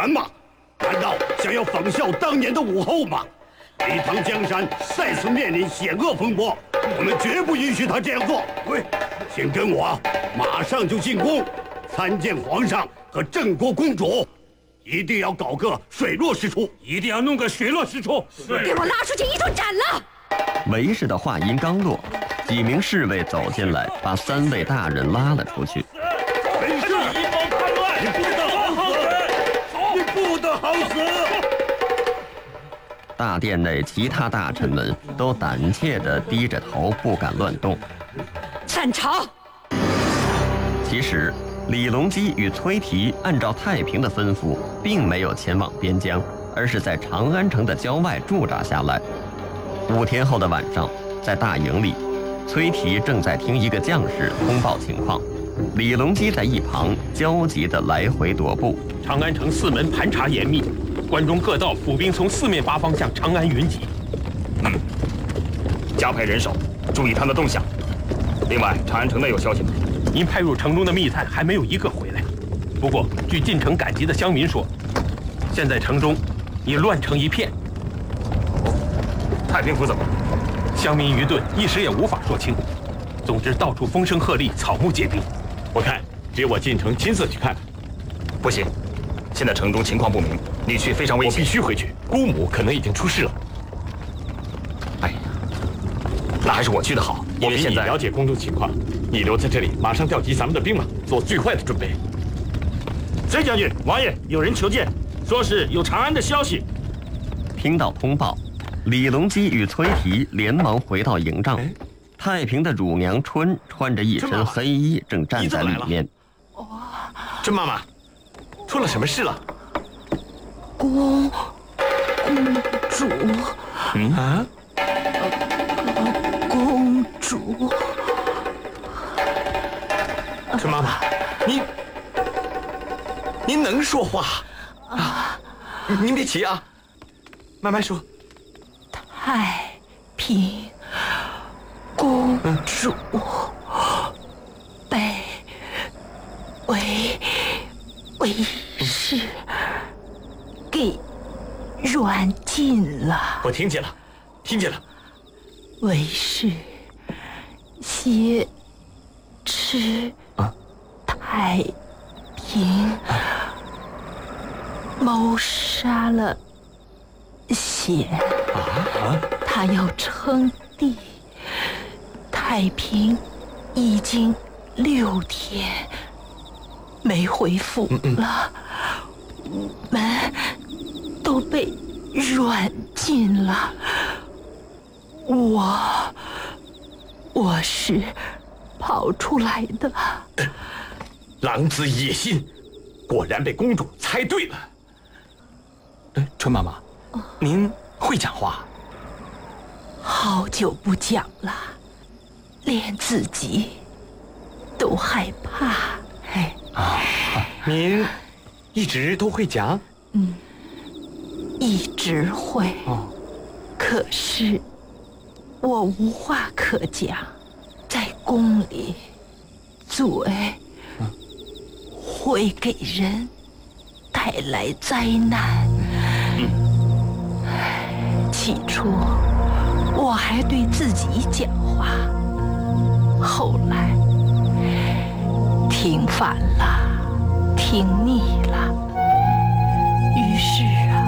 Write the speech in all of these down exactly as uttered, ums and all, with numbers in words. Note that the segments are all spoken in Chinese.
权吗？难道想要仿效当年的武后吗？北唐江山再次面临险恶风波，我们绝不允许他这样做。对，请跟我马上就进宫，参见皇上和郑国公主，一定要搞个水落石出， 一定要弄个水落石出。 给我拉出去一顿斩了！ 韦氏的话音刚落，几名侍卫走进来，把三位大人拉了出去。 韦氏， 阴谋叛乱， 你不得好死！你不得好死！ 大殿内其他大臣们都胆怯地低着头，不敢乱动。 散朝。 其实，李隆基与崔提按照太平的吩咐，并没有前往边疆，而是在长安城的郊外驻扎下来。五天后的晚上，在大营里，崔提正在听一个将士通报情况，李隆基在一旁焦急地来回踱步。 长安城四门盘查严密，关中各道府兵从四面八方向长安云集。 嗯，加派人手，注意他的动向。另外，长安城内有消息吗？ 您派入城中的密探还没有一个回来。不过，据进城赶集的乡民说，现在城中已乱成一片。 太平府怎么？ 乡民愚钝，一时也无法说清。总之，到处风声鹤唳，草木皆兵。 我看只有我进城亲自去看看。不行，现在城中情况不明，你去非常危险。 我必须回去，姑母可能已经出事了。 哎呀，那还是我去的好，因我比你为现在了解宫中情况，你留在这里，马上调集咱们的兵马，做最坏的准备。 崔将军，王爷，有人求见，说是有长安的消息。 听到通报，李隆基与崔提连忙回到营帐。太平的乳娘春穿着一身黑衣，正站在里面。 春妈妈，出了什么事了？ 公公主， 嗯啊， 公主， 春妈妈，您您能说话啊？您别急啊，慢慢说。 太平公主被韦韦氏给软禁了。 我听见了，听见了。 韦氏挟持太平，谋杀了贤。他要称帝。太平已经六天没回府了，我们都被软禁了。我我是跑出来的。 狼子野心，果然被公主猜对了。哎，春妈妈，您会讲话？ 好久不讲了，连自己都害怕。哎， 啊，您一直都会讲？ 嗯，一直会。 哦， 可是我无话可讲，在宫里，嘴会给人带来灾难。 嗯， 起初我还对自己讲话，后来听烦了，听腻了，于是啊，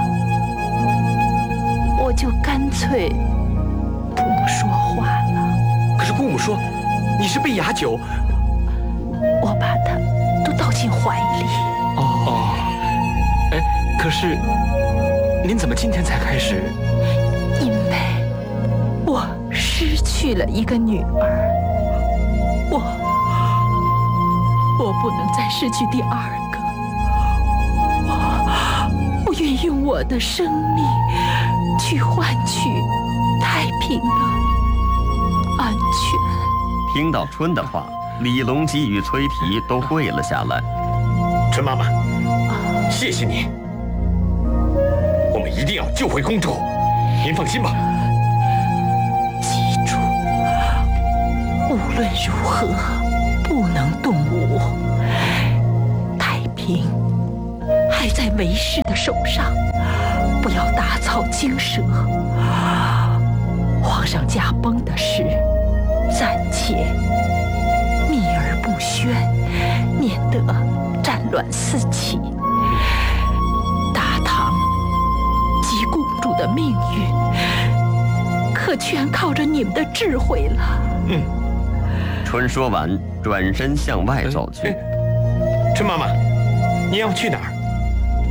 我就干脆不说话了。 可是姑母说你是被雅酒， 我把它都倒进怀里。 哦，哎，可是您怎么今天才开始？ 因为我失去了一个女儿，我我不能再失去第二个。我我愿用我的生命去换取太平的安全。 听到春的话，李隆基与崔提都跪了下来。 春妈妈，谢谢你，我们一定要救回公主，您放心吧。 记住，无论如何不能动武。太平还还在为师的手上，不要打草惊蛇。皇上驾崩的事，暂且秘而不宣，免得战乱四起。大唐及公主的命运，可全靠着你们的智慧了。 嗯。 春说完，转身向外走去。 春妈妈，你要去哪儿？